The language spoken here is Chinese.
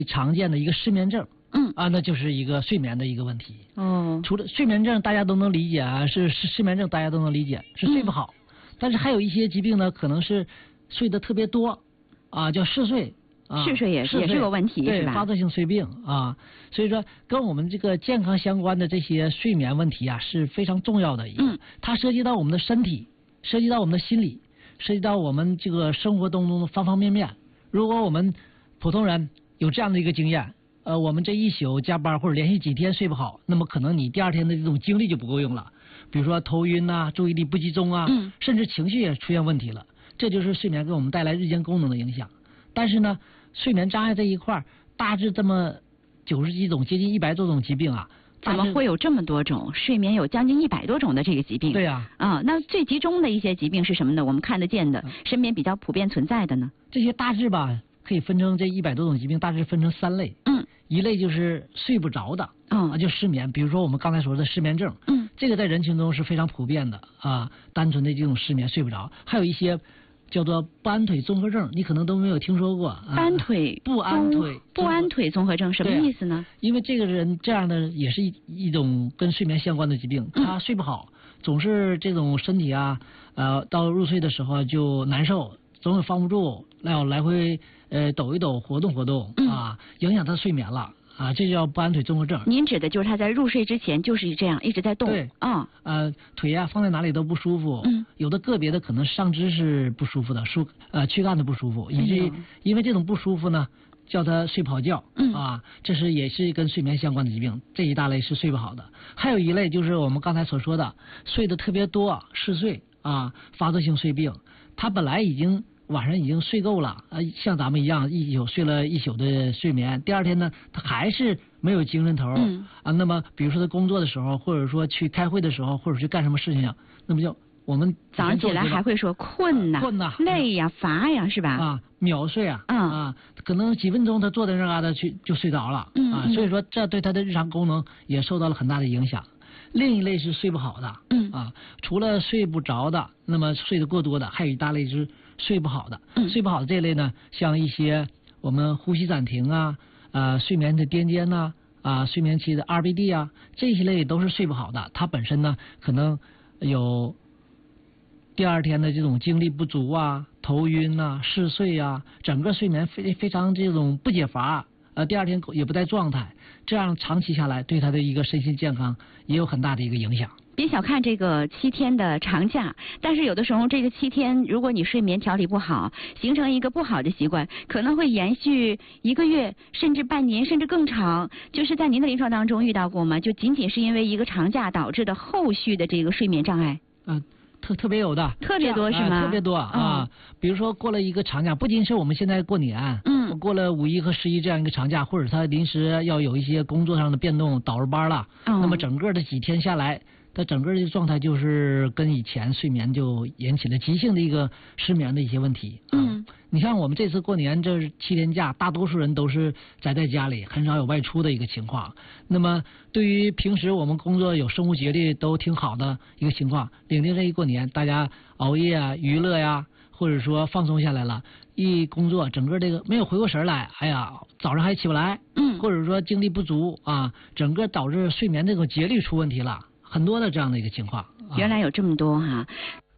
常见的一个失眠症。那就是一个睡眠的一个问题。除了睡眠症大家都能理解啊，是失眠症大家都能理解，是睡不好。但是还有一些疾病呢，可能是睡得特别多，叫嗜睡。 嗜睡也是个问题， 对， 是吧？ 发作性睡病啊，所以说跟我们这个健康相关的这些睡眠问题啊是非常重要的一个。它涉及到我们的身体，涉及到我们的心理，涉及到我们这个生活当中的方方面面。如果我们普通人有这样的一个经验，我们这一宿加班或者连续几天睡不好，那么可能你第二天的这种精力就不够用了，比如说头晕啊，注意力不集中啊，甚至情绪也出现问题了。这就是睡眠给我们带来日间功能的影响。但是呢，睡眠障碍这一块大致这么90几种，接近100多种疾病啊。 怎么会有这么多种？睡眠有将近100多种的这个疾病。 对呀。 那最集中的一些疾病是什么呢？我们看得见的，身边比较普遍存在的呢？ 这些大致吧，可以分成这100多种疾病，大致分成3类。一类就是睡不着的，就失眠，比如说我们刚才说的失眠症。这个在人群中是非常普遍的单纯的这种失眠睡不着。还有一些叫做不安腿综合症，你可能都没有听说过。不安腿综合症什么意思呢？因为这个人这样的也是一种跟睡眠相关的疾病，他睡不好，总是这种身体到入睡的时候就难受，总是放不住，要来回抖一抖，活动活动影响他睡眠了。这就叫不安腿综合症。您指的就是他在入睡之前就是这样一直在动。对。腿放在哪里都不舒服。有的个别的可能上肢是不舒服的，躯干的不舒服，以及因为这种不舒服呢，叫他睡不好觉。这也是跟睡眠相关的疾病。这一大类是睡不好的。还有一类就是我们刚才所说的睡得特别多，嗜睡发作性睡病。他本来晚上已经睡够了，像咱们一样睡了一宿的睡眠，第二天呢他还是没有精神头。那么比如说他工作的时候，或者说去开会的时候，或者去干什么事情，那么就我们早上起来还会说困呐、累呀、乏呀，是吧？ 秒睡可能几分钟他坐在那儿就睡着了。所以说这对他的日常功能也受到了很大的影响。另一类是睡不好的。除了睡不着的，那么睡得过多的，还有一大类是睡不好的。睡不好的这类呢，像一些我们呼吸暂停睡眠的癫痫睡眠期的 RBD 这些类都是睡不好的。它本身呢可能有第二天的这种精力不足头晕嗜睡整个睡眠非常这种不解乏第二天也不在状态，这样长期下来对他的一个身心健康也有很大的一个影响。 别小看这个7天的长假，但是有的时候这个7天，如果你睡眠调理不好，形成一个不好的习惯，可能会延续1个月，甚至半年，甚至更长。就是在您的临床当中遇到过吗？就仅仅是因为一个长假导致的后续的这个睡眠障碍？ 特别有的， 特别多是吗？ 特别多比如说过了一个长假，不仅是我们现在过年，过了5一和11这样一个长假，或者他临时要有一些工作上的变动，倒着班了，那么整个的几天下来，他整个的状态就是跟以前睡眠就引起了急性的一个失眠的一些问题。你像我们这次过年这7天假，大多数人都是宅在家里，很少有外出的一个情况。那么对于平时我们工作有生物节律都挺好的一个情况，领着这一过年，大家熬夜娱乐或者说放松下来了，一工作整个这个没有回过神来，早上还起不来，或者说精力不足整个导致睡眠这种节律出问题了，很多的这样的一个情况。 原来有这么多